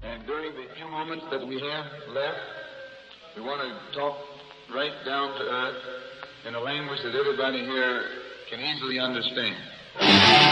And during the few moments that we have left, we want to talk right down to earth in a language that everybody here can easily understand.